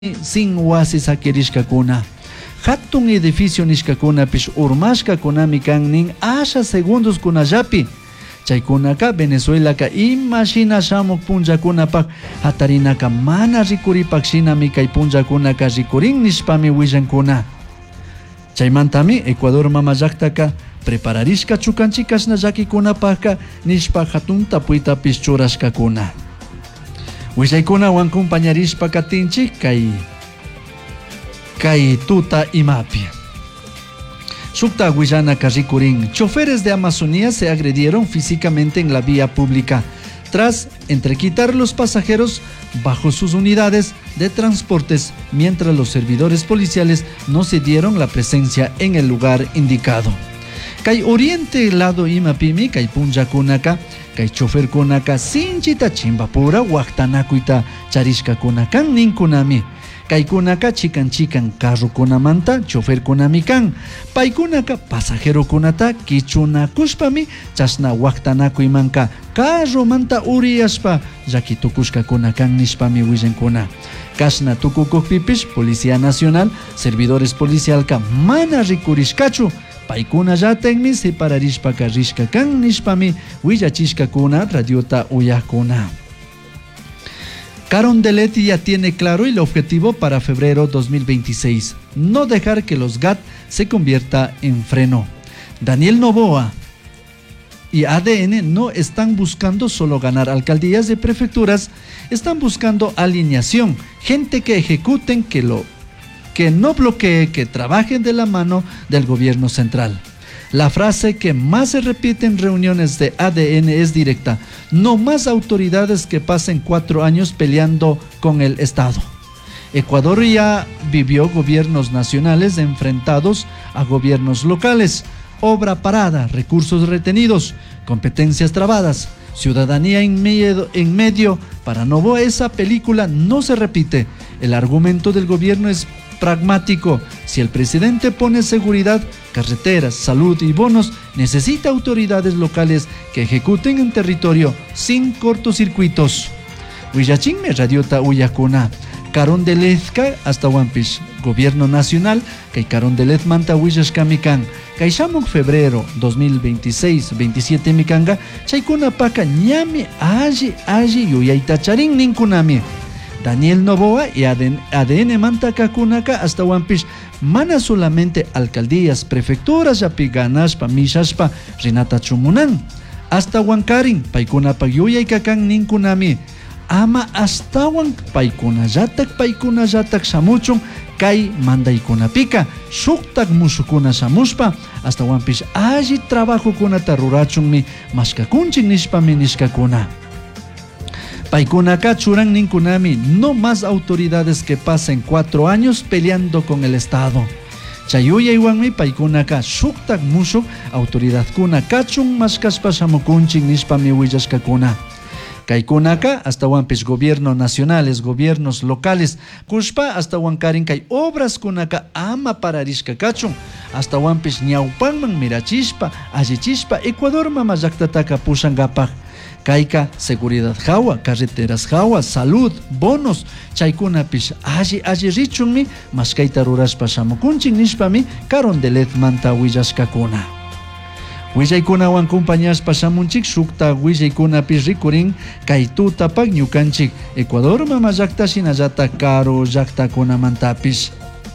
sin wasi sakirishkakuna. Hatun edificio nishkakuna pish urmashka kunami kan nin asha segundos kunallapi. Chaykunaka Venezuelaka imashina shamuk punjakunapak hatarinaka mana rikuripakshina kay punjakunaka rikurin nishpami willankuna. Chaymantami Ecuador mama llaktaka prepararishka chukanchikashna llakikunapaka nishpa hatun tapuyta pish churashkakuna. Willaykunawan compañarishpa katinchik kay tuta imapi. Sukta Guayana Carricurín. Choferes de Amazonía se agredieron físicamente en la vía pública tras entrequitar los pasajeros bajo sus unidades de transportes, mientras los servidores policiales no se dieron la presencia en el lugar indicado. Kay oriente lado imapimi kay punjakunaka kay chofer kunaka sinchita chimbapura waqtanakuita charishka kunakan ninkunami. Kay kunaka chikan carro kunamanta chofer kunami kan. Paykunaka pasajero kunata kichunakushpami chasna waqtanakuymanka carro manta uriyashpa llakitukushka kunakan nishpami willankuna. Kashna tukukukpipish Policía Nacional servidores policialka mana rikurishkachu. Paykuna llatenmi separarishpa karishka kan nishpami willachishkakuna radiota uyakuna. Carondelet ya tiene claro el objetivo para febrero 2026, no dejar que los GAT se convierta en freno. Daniel Noboa y ADN no están buscando solo ganar alcaldías de prefecturas, están buscando alineación, gente que ejecuten, que no bloquee, que trabajen de la mano del gobierno central. La frase que más se repite en reuniones de ADN es directa: no más autoridades que pasen 4 años peleando con el Estado. Ecuador ya vivió gobiernos nacionales enfrentados a gobiernos locales, obra parada, recursos retenidos, competencias trabadas, ciudadanía en medio. Para Noboa esa película no se repite. El argumento del gobierno es pragmático. Si el presidente pone seguridad, carreteras, salud y bonos, necesita autoridades locales que ejecuten en territorio sin cortocircuitos. Willachinme radiota uyakuna. Carondelet hasta Wampish. Gobierno nacional, kay Carondelet manta willashkamikan. Kay shamuk febrero 2026-27 mikanga, chaykuna paka ñami alli yuyaytacharin ninkunami. Daniel Noboa y ADN mantaka kunaka hasta Wampish mana solamente alcaldías, prefecturas yapi ganashpa mishashpa Renata Chumunan hasta Huancarin paykuna pagyuyaykakan ninkunami ama astawan paykuna yatak shamuchun kay mandaykunapika shuktak mushukuna shamushpa hasta Wampish alli trabajo kunata rurachunmi mashkakunchik nishpami nishkakuna. Paykunaka churan ninkunami, no más autoridades que pasen 4 años peleando con el Estado. Chayuya iwanmi paykunaka shuktak mushuk autoridad kuna kachun mashkashpa shamukunchik nishpami willashkakuna. Kaykunaka hasta Wampish gobiernos nacionales, gobiernos locales, kushpa hasta Huancarin kay obras kunaka ama pararishka kachun, hasta Wampish ñawpanman mirachishpa, allichishpa Ecuador mama llaktataka pushangapak. Kayka seguridad jawa, carreteras jawa, salud, bonos, chaykunapish alli richunmi mashkayta rurashpa shamukunchik nishpami Carondelet manta willashkakuna. Willaykunawan compañashpa shamunchik shukta willaykunapish rikurin kay tutapak ñukanchik Ecuador mama llakta shinallata caro llaktakunamantapish.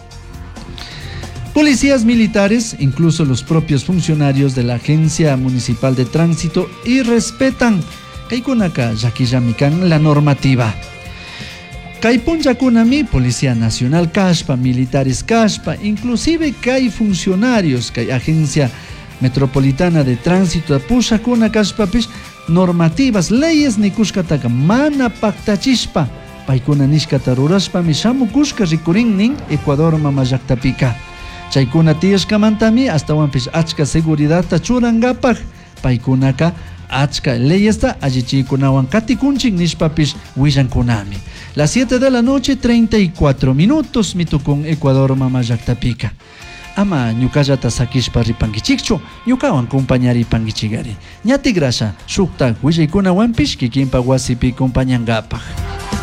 Policías militares, incluso los propios funcionarios de la Agencia Municipal de Tránsito, irrespetan kaykunaka llakillamikan la normativa. Kay punjakunami Policía Nacional kashpa, militares kashpa, inclusive kay funcionarios kay Agencia Metropolitana de Tránsito pushakuna kashpapish normativas, leyes nikushkataka mana paktachishpa paykuna nishkata rurashpami shamukushka rikurin nin Ecuador mama llaktapika. Chaykuna tiyashkamantami hasta Wampish achka seguridad tachurangapak paykunaka achka leyesta allichikunawan katikunchik nishpapish willankunami. Las 7 de la noche 34 minutos mitukun Ecuador mama llaktapika. Ama ñukallata sakishpa ripankichikchu, ñukawan compañaripankichigari. Ñatigrasha shuktak willaykunawanpish kikinpa wasipi compañangapak.